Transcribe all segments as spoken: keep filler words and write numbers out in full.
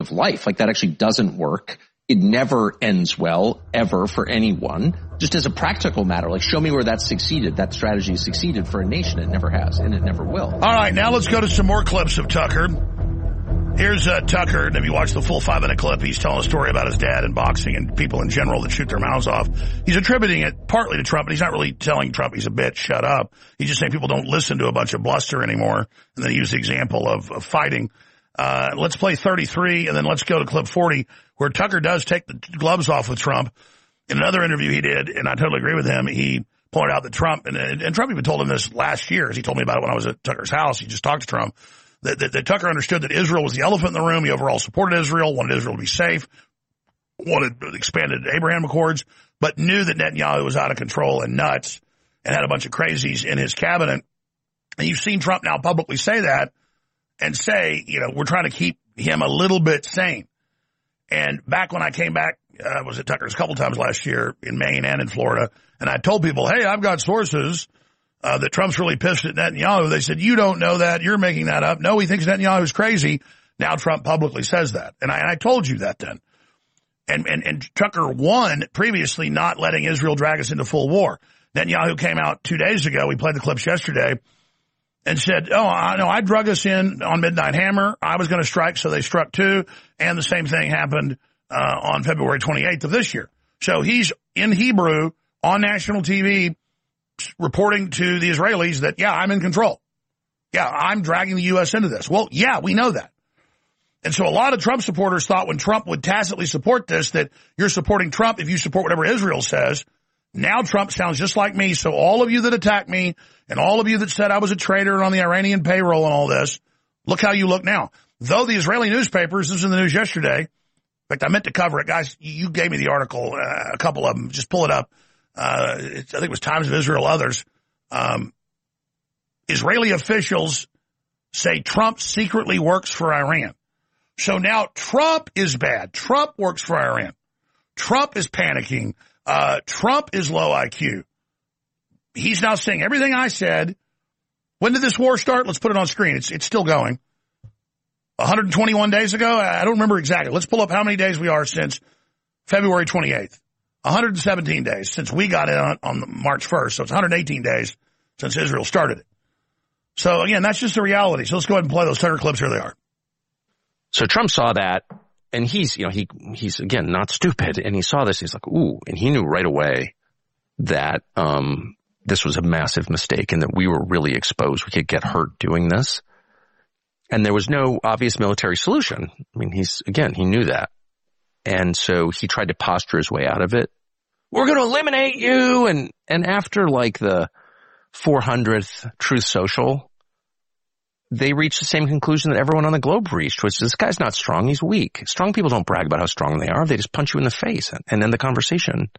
of life. Like that actually doesn't work. It never ends well, ever, for anyone. Just as a practical matter, like show me where that's succeeded. That strategy has succeeded for a nation. It never has, and it never will. All right, now let's go to some more clips of Tucker. Here's uh, Tucker, and if you watch the full five-minute clip, he's telling a story about his dad and boxing and people in general that shoot their mouths off. He's attributing it partly to Trump, but he's not really telling Trump he's a bitch, shut up. He's just saying people don't listen to a bunch of bluster anymore, and then he used the example of, of fighting. Uh, let's play thirty-three, and then let's go to clip forty, where Tucker does take the gloves off with Trump. In another interview he did, and I totally agree with him, he pointed out that Trump, and, and Trump even told him this last year, as he told me about it when I was at Tucker's house. He just talked to Trump. That, that, that Tucker understood that Israel was the elephant in the room. He overall supported Israel, wanted Israel to be safe, wanted expanded Abraham Accords, but knew that Netanyahu was out of control and nuts and had a bunch of crazies in his cabinet. And you've seen Trump now publicly say that and say, you know, we're trying to keep him a little bit sane. And back when I came back, I uh, was at Tucker's a couple times last year in Maine and in Florida, and I told people, hey, I've got sources Uh, that Trump's really pissed at Netanyahu. They said, you don't know that. You're making that up. No, he thinks Netanyahu's crazy. Now Trump publicly says that. And I, and I told you that then. And, and, and Tucker won previously not letting Israel drag us into full war. Netanyahu came out two days ago. We played the clips yesterday and said, oh, I know I drug us in on Midnight Hammer. I was going to strike, so they struck too. And the same thing happened, uh, on February twenty-eighth of this year. So he's in Hebrew on national T V reporting to the Israelis that, yeah, I'm in control. Yeah, I'm dragging the U S into this. Well, yeah, we know that. And so a lot of Trump supporters thought when Trump would tacitly support this, that you're supporting Trump if you support whatever Israel says. Now Trump sounds just like me. So all of you that attacked me and all of you that said I was a traitor on the Iranian payroll and all this, look how you look now. Though the Israeli newspapers, this was in the news yesterday. In fact, I meant to cover it. Guys, you gave me the article, uh, a couple of them. Just pull it up. Uh, it, I think it was Times of Israel, others. Um, Israeli officials say Trump secretly works for Iran. So now Trump is bad. Trump works for Iran. Trump is panicking. Uh, Trump is low I Q. He's now saying everything I said. When did this war start? Let's put it on screen. It's, it's still going. one hundred twenty-one days ago? I don't remember exactly. Let's pull up how many days we are since February twenty-eighth. one hundred seventeen days since we got in on, on March first. So it's one hundred eighteen days since Israel started it. So, again, that's just the reality. So let's go ahead and play those Tucker clips. Here they are. So Trump saw that, and he's, you know, he he's, again, not stupid. And he saw this. He's like, ooh, and he knew right away that um this was a massive mistake and that we were really exposed. We could get hurt doing this. And there was no obvious military solution. I mean, he's, again, he knew that. And so he tried to posture his way out of it. We're going to eliminate you. And, and after like the four hundredth Truth Social, they reached the same conclusion that everyone on the globe reached, which is this guy's not strong. He's weak. Strong people don't brag about how strong they are. They just punch you in the face and, and end the conversation.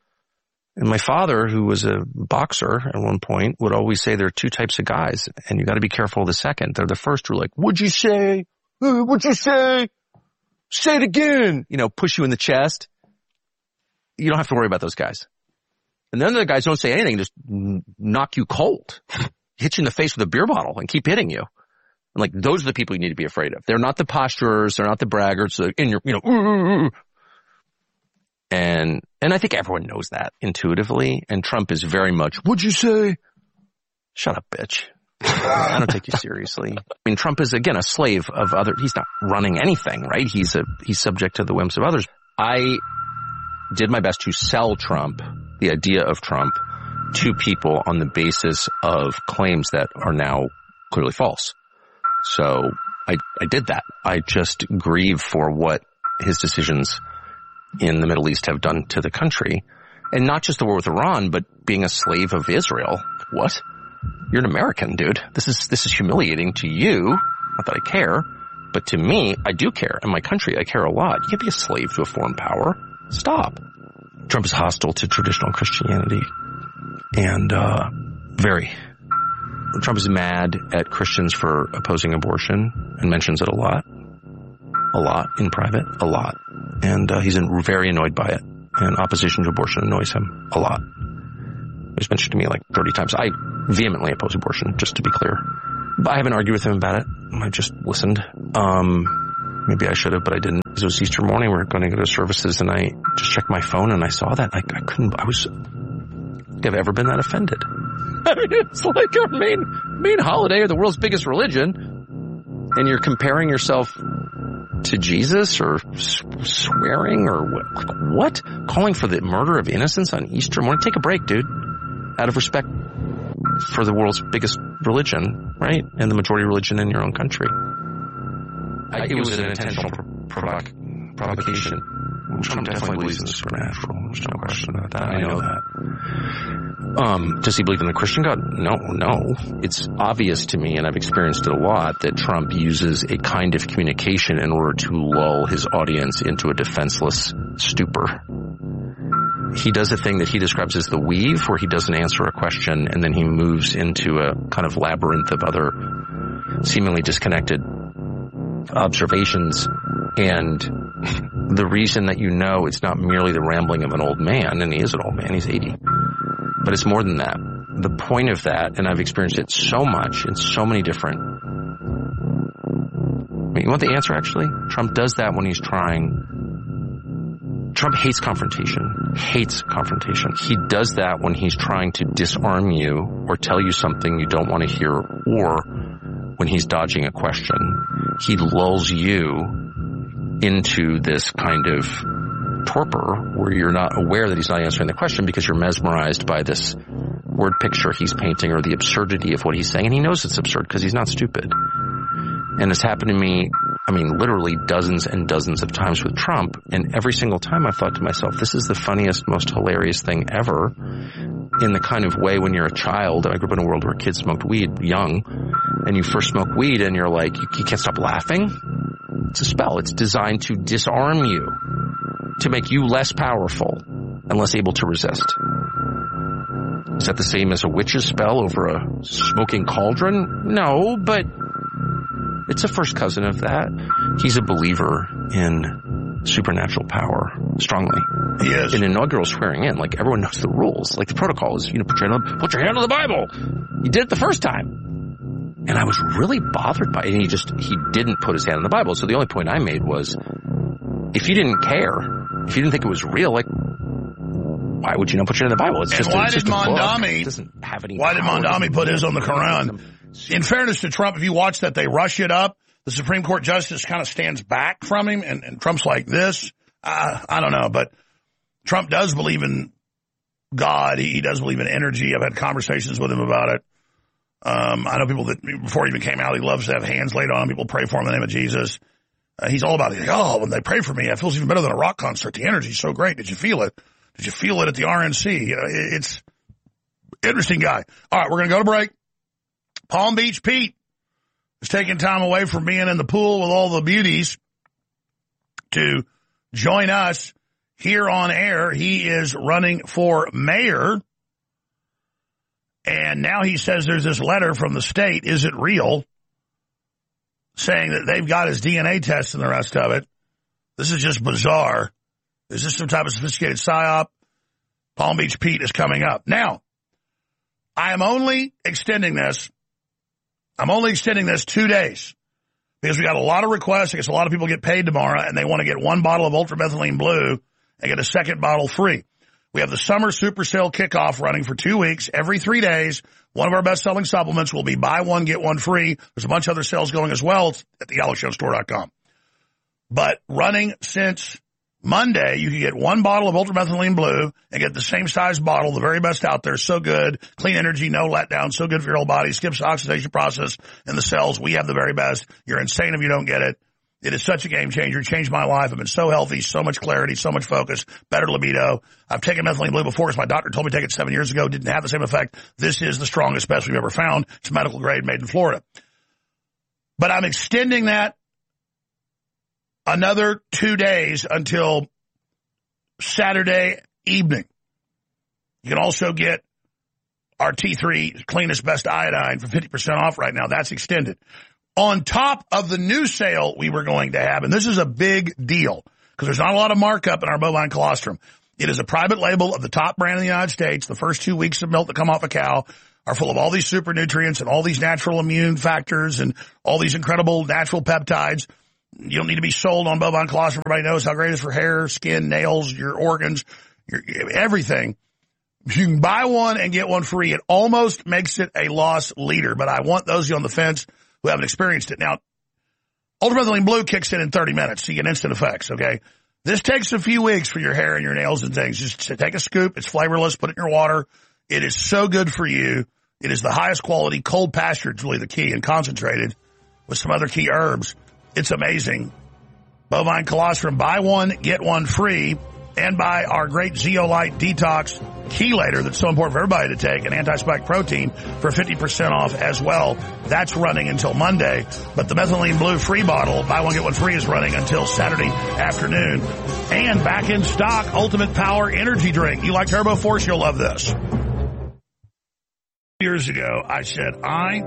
And my father, who was a boxer at one point, would always say there are two types of guys, and you got to be careful of the second. They're the first who are like, what'd you say? Uh, what'd you say? Say it again. You know, push you in the chest. You don't have to worry about those guys. And then the guys don't say anything, just knock you cold, hit you in the face with a beer bottle and keep hitting you. And like, those are the people you need to be afraid of. They're not the posturers. They're not the braggarts. They're in your, you know, uh, and, and I think everyone knows that intuitively. And Trump is very much, what'd you say? Shut up, bitch. I don't take you seriously. I mean, Trump is, again, a slave of other, he's not running anything, right? He's a, he's subject to the whims of others. I did my best to sell Trump, the idea of Trump, to people on the basis of claims that are now clearly false. So I, I did that. I just grieve for what his decisions in the Middle East have done to the country. And not just the war with Iran, but being a slave of Israel. What? You're an American, dude. This is, this is humiliating to you. Not that I care, but to me, I do care. And my country, I care a lot. You can't be a slave to a foreign power. Stop. Trump is hostile to traditional Christianity. And, uh, very. Trump is mad at Christians for opposing abortion and mentions it a lot. A lot in private. A lot. And, uh, he's very annoyed by it. And opposition to abortion annoys him a lot. It was mentioned to me like thirty times. I vehemently oppose abortion, just to be clear. But I haven't argued with him about it. I just listened. Um, Maybe I should have, but I didn't. It was Easter morning. We were going to go to services, and I just checked my phone, and I saw that. I, I couldn't. I was. Have ever been that offended? I mean, it's like our main main holiday or the world's biggest religion, and you're comparing yourself to Jesus or swearing or what? Like what? Calling for the murder of innocents on Easter morning? Take a break, dude. Out of respect for the world's biggest religion, right? And the majority religion in your own country. I, it, it was, was an intentional provoc- provocation. Trump definitely believes in the supernatural. There's no question about that. I know that. Um, does he believe in the Christian God? No, no. It's obvious to me, and I've experienced it a lot, that Trump uses a kind of communication in order to lull his audience into a defenseless stupor. He does a thing that he describes as the weave, where he doesn't answer a question and then he moves into a kind of labyrinth of other seemingly disconnected observations. And the reason that you know it's not merely the rambling of an old man, and he is an old man, he's eighty, but it's more than that. The point of that, and I've experienced it so much in so many different... I mean, you want the answer, actually? Trump does that when he's trying... Trump hates confrontation, hates confrontation. He does that when he's trying to disarm you or tell you something you don't want to hear, or when he's dodging a question. He lulls you into this kind of torpor where you're not aware that he's not answering the question because you're mesmerized by this word picture he's painting or the absurdity of what he's saying. And he knows it's absurd because he's not stupid. And it's happened to me, I mean, literally dozens and dozens of times with Trump. And every single time I've thought to myself, this is the funniest, most hilarious thing ever, in the kind of way when you're a child. I grew up in a world where kids smoked weed young, and you first smoke weed and you're like, you, you can't stop laughing. It's a spell. It's designed to disarm you, to make you less powerful and less able to resist. Is that the same as a witch's spell over a smoking cauldron? No, but it's a first cousin of that. He's a believer in supernatural power strongly. He is. In inaugural swearing in, like everyone knows the rules. Like the protocol is, you know, put your hand on, put your hand on the Bible. He did it the first time. And I was really bothered by it. And he just, he didn't put his hand on the Bible. So the only point I made was, if you didn't care, if you didn't think it was real, like, why would you not put your hand on the Bible? It's and just, why it's did just Mondami, it doesn't have any why did Mondami put his on the Quran? In fairness to Trump, if you watch that, they rush it up. The Supreme Court justice kind of stands back from him, and, and Trump's like this. Uh, I don't know, but Trump does believe in God. He, he does believe in energy. I've had conversations with him about it. Um, I know people that, before he even came out, he loves to have hands laid on him. People pray for him in the name of Jesus. Uh, he's all about it. He's like, oh, when they pray for me, it feels even better than a rock concert. The energy's so great. Did you feel it? Did you feel it at the R N C? You know, it, it's interesting guy. All right, we're going to go to break. Palm Beach Pete is taking time away from being in the pool with all the beauties to join us here on air. He is running for mayor, and now he says there's this letter from the state, is it real, saying that they've got his D N A test and the rest of it. This is just bizarre. Is this some type of sophisticated psyop? Palm Beach Pete is coming up. Now, I am only extending this I'm only extending this two days because we got a lot of requests. I guess a lot of people get paid tomorrow, and they want to get one bottle of ultramethylene blue and get a second bottle free. We have the summer super sale kickoff running for two weeks, every three days. One of our best-selling supplements will be buy one, get one free. There's a bunch of other sales going as well. It's at the gallo show store dot com. But running since Monday, you can get one bottle of ultramethylene blue and get the same size bottle, the very best out there. So good. Clean energy, no letdown. So good for your whole body. Skips the oxidation process in the cells. We have the very best. You're insane if you don't get it. It is such a game changer. It changed my life. I've been so healthy, so much clarity, so much focus, better libido. I've taken methylene blue before because my doctor told me to take it seven years ago. Didn't have the same effect. This is the strongest, best we've ever found. It's medical grade, made in Florida. But I'm extending that another two days until Saturday evening. You can also get our T three Cleanest Best Iodine for fifty percent off right now. That's extended. On top of the new sale we were going to have, and this is a big deal because there's not a lot of markup in our bovine colostrum. It is a private label of the top brand in the United States. The first two weeks of milk that come off a cow are full of all these super nutrients and all these natural immune factors and all these incredible natural peptides. You don't need to be sold on bovine colostrum. Everybody knows how great it is for hair, skin, nails, your organs, your everything. You can buy one and get one free. It almost makes it a loss leader, but I want those of you on the fence who haven't experienced it. Now, Ultramethylene Blue kicks in in thirty minutes, so you get instant effects, okay? This takes a few weeks for your hair and your nails and things. Just take a scoop. It's flavorless. Put it in your water. It is so good for you. It is the highest quality. Cold pasture is really the key, and concentrated with some other key herbs. It's amazing. Bovine colostrum, buy one, get one free, and buy our great Zeolite Detox Chelator that's so important for everybody to take, an anti-spike protein for fifty percent off as well. That's running until Monday. But the Methylene Blue free bottle, buy one, get one free, is running until Saturday afternoon. And back in stock, Ultimate Power Energy Drink. You like Turbo Force? You'll love this. Years ago, I said, I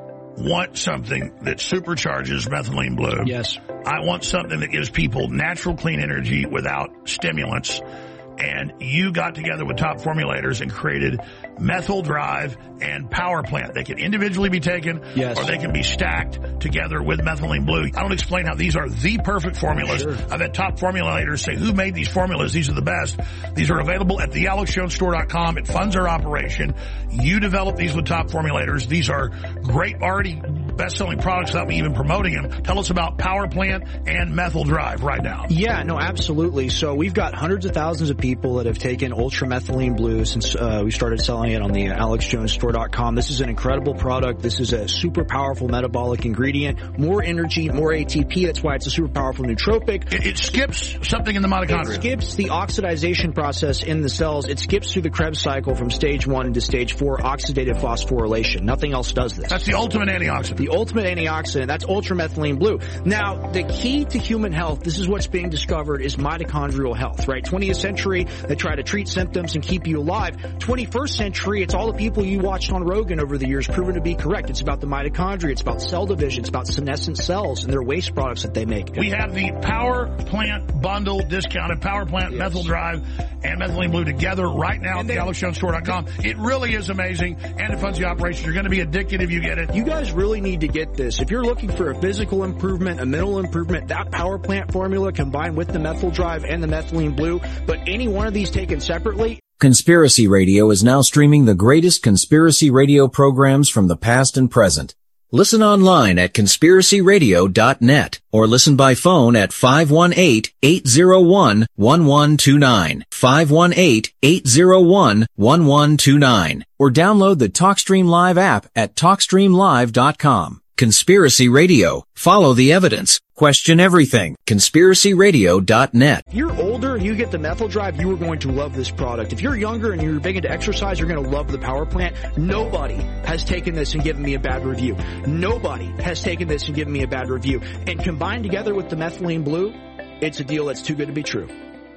want something that supercharges Methylene Blue. Yes. I want something that gives people natural, clean energy without stimulants. And you got together with top formulators and created Methyl Drive and Power Plant. They can individually be taken, yes, or they can be stacked together with Methylene Blue. I don't explain how these are the perfect formulas. Sure. I've had top formulators say, who made these formulas? These are the best. These are available at the alex jones store dot com. It funds our operation. You develop these with top formulators. These are great, already best-selling products without me even promoting them. Tell us about Power Plant and Methyl Drive right now. Yeah, no, absolutely. So we've got hundreds of thousands of people that have taken Ultramethylene Blue since uh, we started selling it on the alex jones store dot com. This is an incredible product. This is a super powerful metabolic ingredient. More energy, more A T P. That's why it's a super powerful nootropic. It, it skips something in the mitochondria. It skips the oxidization process in the cells. It skips through the Krebs cycle from stage one into stage four, oxidative phosphorylation. Nothing else does this. That's the ultimate antioxidant. The ultimate antioxidant. That's Ultramethylene Blue. Now, the key to human health, this is what's being discovered, is mitochondrial health, right? twentieth century, they try to treat symptoms and keep you alive. twenty-first century, it's all the people you watched on Rogan over the years proven to be correct. It's about the mitochondria. It's about cell division. It's about senescent cells and their waste products that they make. We have the Power Plant bundle discounted. Power Plant, yes, Methyl Drive, and Methylene Blue together right now at the alex jones store dot com. It really is amazing, and it funds the operation. You're going to be addicted if you get it. You guys really need to get this. If you're looking for a physical improvement, a mental improvement, that Power Plant formula combined with the Methyl Drive and the Methylene Blue, but any one of these taken separately. Conspiracy Radio is now streaming the greatest conspiracy radio programs from the past and present. Listen online at conspiracy radio dot net or listen by phone at five one eight, eight zero one, one one two nine, five one eight, eight zero one, one one two nine, or download the TalkStream Live app at talk stream live dot com. Conspiracy Radio. Follow the evidence. Question everything. conspiracy radio dot net. If you're older and you get the Methyl Drive, you are going to love this product. If you're younger and you're big into exercise, you're going to love the Power Plant. Nobody has taken this and given me a bad review. Nobody has taken this and given me a bad review. And combined together with the Methylene Blue, it's a deal that's too good to be true.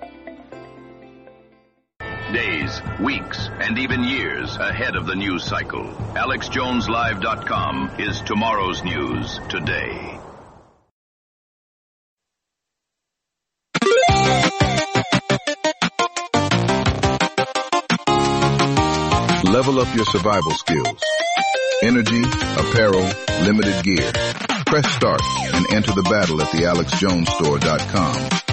Days, weeks, and even years ahead of the news cycle. alex jones live dot com is tomorrow's news today. Level up your survival skills. Energy, apparel, limited gear. Press start and enter the battle at the alex jones store dot com.